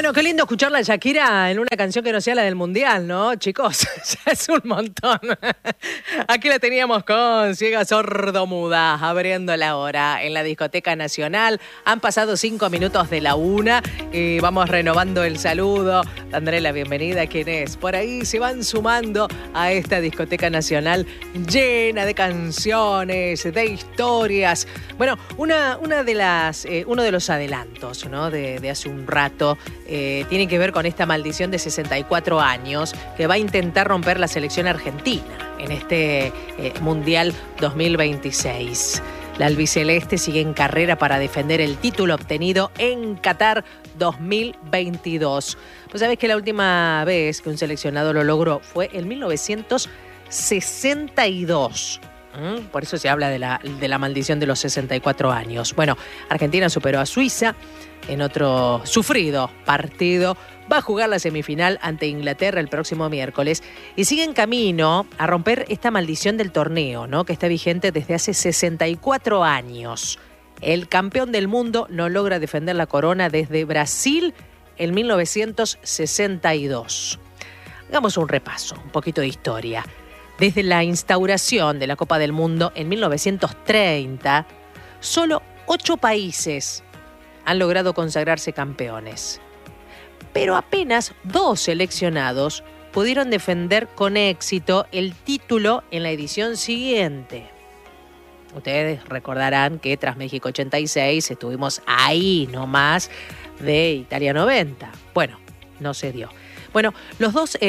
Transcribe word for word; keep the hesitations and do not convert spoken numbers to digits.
Bueno, qué lindo escucharla a Shakira en una canción que no sea la del Mundial, ¿no, chicos? Ya es un montón. Aquí la teníamos con Ciega Sordomuda, abriendo la hora en la Discoteca Nacional. Han pasado cinco minutos de la una y vamos renovando el saludo, dándole la bienvenida a quienes por ahí se van sumando a esta Discoteca Nacional llena de canciones, de historias. Bueno, una, una de las, eh, uno de los adelantos, ¿no? de, de hace un rato eh, tiene que ver con esta maldición de sesenta y cuatro años que va a intentar romper la selección argentina en este eh, Mundial dos mil veintiséis. La albiceleste sigue en carrera para defender el título obtenido en Qatar dos mil veintidós. Pues sabés que la última vez que un seleccionado lo logró fue en mil novecientos sesenta y dos. ¿Mm? Por eso se habla de la, de la maldición de los sesenta y cuatro años. Bueno, Argentina superó a Suiza en otro sufrido partido. Va a jugar la semifinal ante Inglaterra el próximo miércoles y sigue en camino a romper esta maldición del torneo, ¿no? Que está vigente desde hace sesenta y cuatro años. El campeón del mundo no logra defender la corona desde Brasil en mil novecientos sesenta y dos. Hagamos un repaso, un poquito de historia. Desde la instauración de la Copa del Mundo en mil novecientos treinta, solo ocho países han logrado consagrarse campeones. Pero apenas dos seleccionados pudieron defender con éxito el título en la edición siguiente. Ustedes recordarán que tras México ochenta y seis estuvimos ahí nomás de Italia noventa. Bueno, no se dio. Bueno, los dos... Eh,